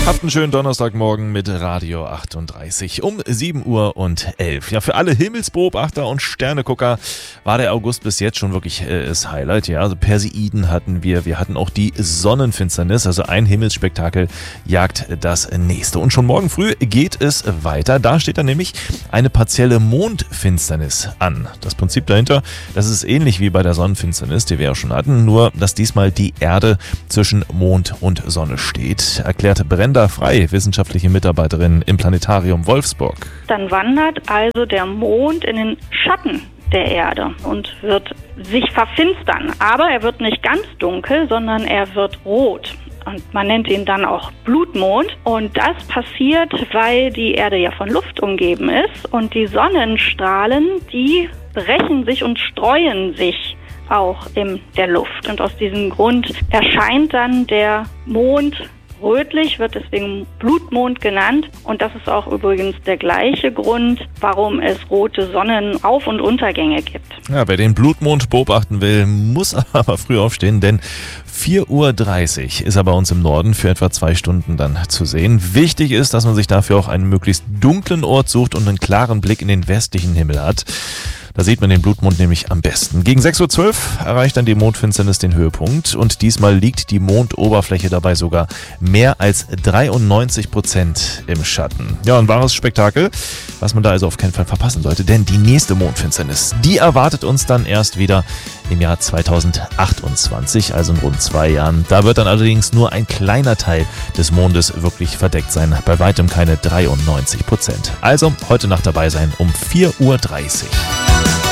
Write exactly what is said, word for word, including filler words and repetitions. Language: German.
Habt einen schönen Donnerstagmorgen mit Radio achtunddreißig um sieben Uhr und elf. Ja, für alle Himmelsbeobachter und Sternegucker war der August bis jetzt schon wirklich äh, das Highlight. Ja, also Perseiden hatten wir, wir hatten auch die Sonnenfinsternis, also ein Himmelsspektakel jagt das nächste. Und schon morgen früh geht es weiter. Da steht dann nämlich eine partielle Mondfinsternis an. Das Prinzip dahinter, das ist ähnlich wie bei der Sonnenfinsternis, die wir ja schon hatten, nur dass diesmal die Erde zwischen Mond und Sonne steht, erklärt Brenda Frei, wissenschaftliche Mitarbeiterin im Planetarium Wolfsburg. Dann wandert also der Mond in den Schatten der Erde und wird sich verfinstern. Aber er wird nicht ganz dunkel, sondern er wird rot. Und man nennt ihn dann auch Blutmond. Und das passiert, weil die Erde ja von Luft umgeben ist. Und die Sonnenstrahlen, die brechen sich und streuen sich auch in der Luft. Und aus diesem Grund erscheint dann der Mond rötlich, wird deswegen Blutmond genannt. Und das ist auch übrigens der gleiche Grund, warum es rote Sonnenauf- und Untergänge gibt. Ja, wer den Blutmond beobachten will, muss aber früh aufstehen, denn vier Uhr dreißig ist er bei uns im Norden für etwa zwei Stunden dann zu sehen. Wichtig ist, dass man sich dafür auch einen möglichst dunklen Ort sucht und einen klaren Blick in den westlichen Himmel hat. Da sieht man den Blutmond nämlich am besten. Gegen sechs Uhr zwölf erreicht dann die Mondfinsternis den Höhepunkt und diesmal liegt die Mondoberfläche dabei sogar mehr als dreiundneunzig Prozent im Schatten. Ja, ein wahres Spektakel, was man da also auf keinen Fall verpassen sollte, denn die nächste Mondfinsternis, die erwartet uns dann erst wieder im Jahr zweitausendachtundzwanzig, also in rund zwei Jahren. Da wird dann allerdings nur ein kleiner Teil des Mondes wirklich verdeckt sein, bei weitem keine dreiundneunzig Prozent. Also heute Nacht dabei sein um vier Uhr dreißig.